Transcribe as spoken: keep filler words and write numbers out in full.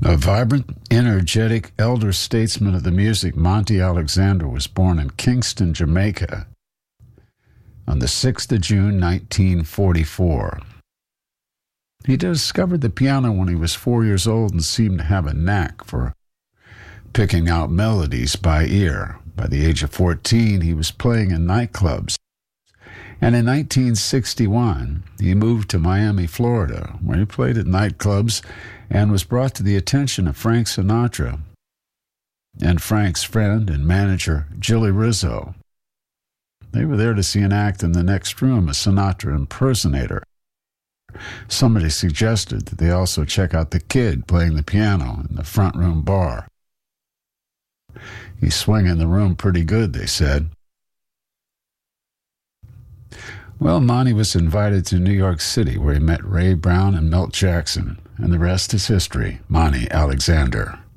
A vibrant, energetic elder statesman of the music, Monty Alexander was born in Kingston, Jamaica on the sixth of June, nineteen forty-four. He discovered the piano when he was four years old and seemed to have a knack for picking out melodies by ear. By the age of fourteen, he was playing in nightclubs. And in nineteen sixty-one, he moved to Miami, Florida, where he played at nightclubs and was brought to the attention of Frank Sinatra and Frank's friend and manager, Jilly Rizzo. They were there to see an act in the next room, a Sinatra impersonator. Somebody suggested that they also check out the kid playing the piano in the front room bar. He's swinging the room pretty good, they said. Well, Monty was invited to New York City, where he met Ray Brown and Milt Jackson, and the rest is history. Monty Alexander.